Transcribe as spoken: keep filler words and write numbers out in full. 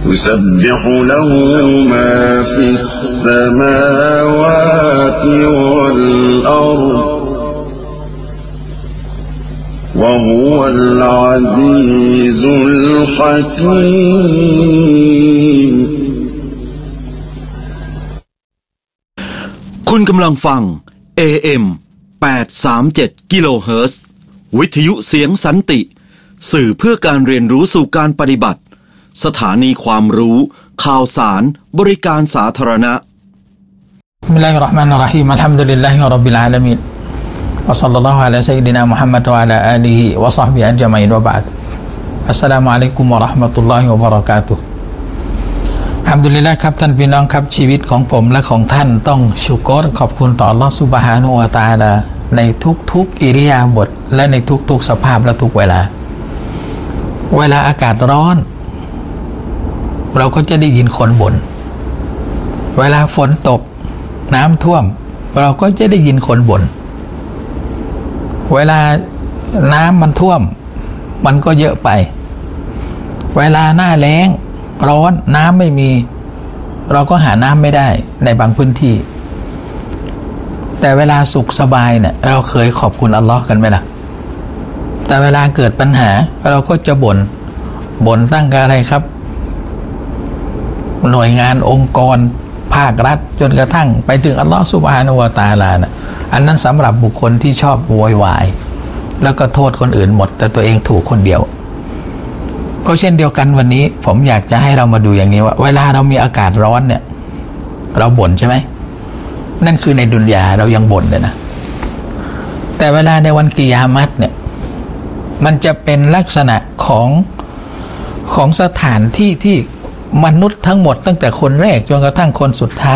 يسبح له ما في السماوات والأرض وهو العزيز الحكيم คุณกำลังฟัง เอ เอ็ม แปดร้อยสามสิบเจ็ด กิโลเฮิรตซ์วิทยุเสียงสันติสื่อเพื่อการเรียนรู้สู่การปฏิบัติสถานีความรู้ข่าวสารบริการสาธารณะบิสมิลลาฮิรเราะห์มานิรเราะฮีมอัลฮัมดุลิลลาฮิร็อบบิลอาลามีนวะศ็อลลัลลอฮุอะลาซัยยิดินามุฮัมมัดวะอะลาอาลีฮิวะศอฮบิฮิอัจมัยนวะบะอ์ดอัสสลามุอะลัยกุมวะเราะห์มะตุลลอฮิวะบะเราะกาตุฮ์อัลฮัมดุลิลลาห์ครับท่านพี่น้องครับชีวิตของผมและของท่านต้องชุกรขอบคุณต่ออัลเลาะห์ซุบฮานะฮูวะตะอาลาในทุกๆอิริยาบถและในทุกๆสภาพและทุกเวลาเวลาอากาศร้อนเราก็จะได้ยินคนบ่นเวลาฝนตกน้ำท่วมเราก็จะได้ยินคนบ่นเวลาน้ำมันท่วมมันก็เยอะไปเวลาหน้าแล้งร้อนน้ำไม่มีเราก็หาน้ำไม่ได้ในบางพื้นที่แต่เวลาสุขสบายเนี่ยเราเคยขอบคุณอัลลอฮ์กันไหมล่ะแต่เวลาเกิดปัญหาเราก็จะบ่นบ่นตั้งกับอะไรครับหน่วยงานองค์กรภาครัฐจนกระทั่งไปถึงอัลลอฮฺซุบฮานะฮูวะตะอาลานะอันนั้นสำหรับบุคคลที่ชอบโวยวายแล้วก็โทษคนอื่นหมดแต่ตัวเองถูกคนเดียวก็เช่นเดียวกันวันนี้ผมอยากจะให้เรามาดูอย่างนี้ว่าเวลาเรามีอากาศร้อนเนี่ยเราบ่นใช่ไหมนั่นคือในดุนยาเรายังบ่นเลยนะแต่เวลาในวันกิยามะฮ์เนี่ยมันจะเป็นลักษณะของของสถานที่ที่มนุษย์ทั้งหมดตั้งแต่คนแรกจนกระทั่งคนสุดท้าย